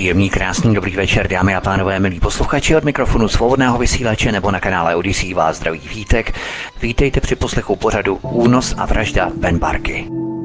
Příjemný, krásný, dobrý večer, dámy a pánové, milí posluchači, od mikrofonu Svobodného vysílače nebo na kanále Odyssey vás zdraví Vítek. Vítejte při poslechu pořadu Únos a vražda Ben Barky.